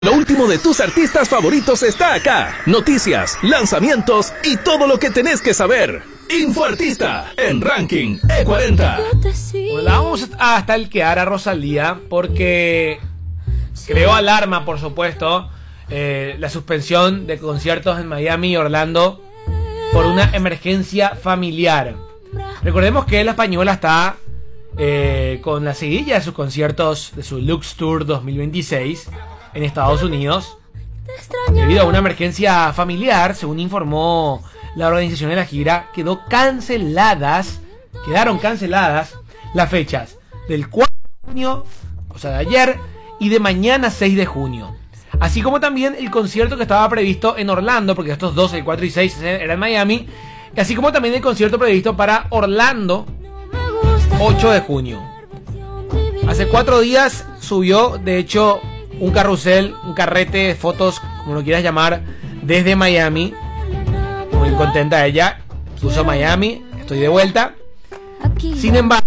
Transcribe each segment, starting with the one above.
Lo último de tus artistas favoritos está acá. Noticias, lanzamientos y todo lo que tenés que saber. Infoartista en Ranking E40. La vamos a stalkear a Rosalía porque creó alarma, por supuesto, la suspensión de conciertos en Miami y Orlando por una emergencia familiar. Recordemos que la española está con la seguidilla de sus conciertos de su Lux Tour 2026 en Estados Unidos debido a una emergencia familiar. Según informó la organización de la gira, quedaron canceladas las fechas del 4 de junio, o sea de ayer, y de mañana 6 de junio, así como también el concierto que estaba previsto en Orlando, porque estos dos, el 4 y 6 eran en Miami, así como también el concierto previsto para Orlando 8 de junio. Hace 4 días subió, de hecho, un carrusel, un carrete de fotos, como lo quieras llamar, desde Miami. Muy contenta ella. Puso Miami, estoy de vuelta. Sin embargo,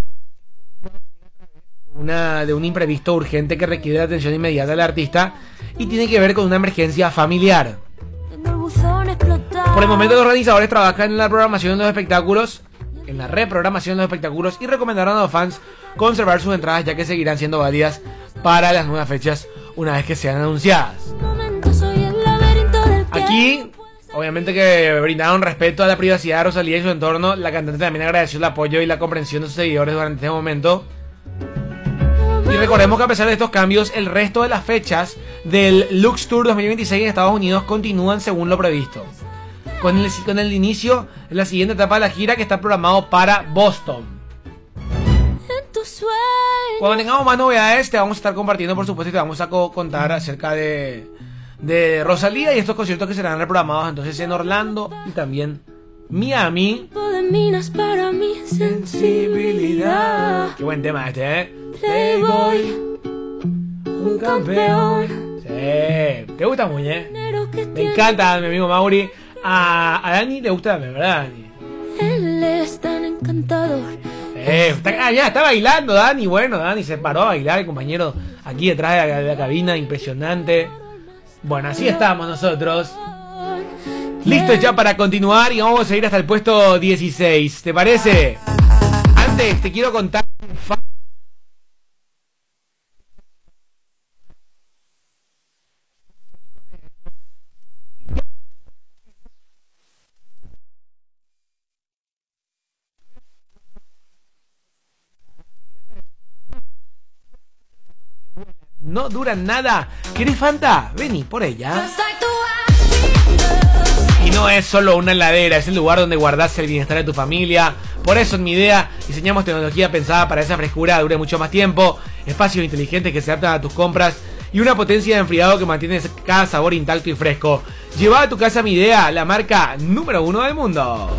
de un imprevisto urgente que requiere la atención inmediata del artista y tiene que ver con una emergencia familiar. Por el momento, los organizadores trabajan en la programación de los espectáculos, en la reprogramación de los espectáculos, y recomendaron a los fans conservar sus entradas, ya que seguirán siendo válidas para las nuevas fechas una vez que sean anunciadas. Aquí, obviamente, que brindaron respeto a la privacidad de Rosalía y su entorno. La cantante también agradeció el apoyo y la comprensión de sus seguidores durante este momento. Y recordemos que a pesar de estos cambios, el resto de las fechas del Lux Tour 2026 en Estados Unidos continúan según lo previsto, con el inicio de la siguiente etapa de la gira, que está programado para Boston. Cuando tengamos más novedades te vamos a estar compartiendo, por supuesto, y te vamos a contar acerca de Rosalía y estos conciertos que serán reprogramados entonces en Orlando y también Miami. Para mi sensibilidad. Qué buen tema este, ¿eh? Playboy, un campeón. Sí, te gusta muy, ¿eh? Me encanta mi amigo Mauri. A Dani le gusta también, ¿verdad, Dani? Él es tan encantador. Ya está bailando Dani. Bueno, Dani se paró a bailar, el compañero aquí detrás de la cabina, impresionante. Bueno, así estamos nosotros. Listo ya para continuar y vamos a ir hasta el puesto 16. ¿Te parece? Antes te quiero contar un fact. No dura nada. ¿Querés Fanta? Vení por ella. Y no es solo una heladera, es el lugar donde guardás el bienestar de tu familia. Por eso, en Mi Idea, diseñamos tecnología pensada para esa frescura dure mucho más tiempo, espacios inteligentes que se adaptan a tus compras y una potencia de enfriado que mantiene cada sabor intacto y fresco. Lleva a tu casa Mi Idea, la marca número 1 del mundo.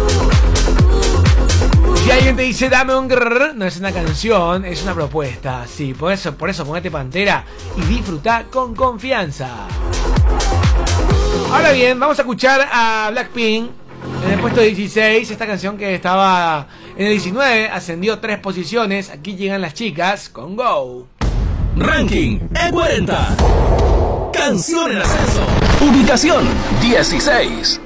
Si alguien te dice dame un grrr, no es una canción, es una propuesta. Sí, por eso ponete Pantera y disfruta con confianza. Ahora bien, vamos a escuchar a Blackpink en el puesto 16. Esta canción que estaba en el 19 ascendió 3 posiciones. Aquí llegan las chicas con Go. Ranking E40. Canción en ascenso. Ubicación 16.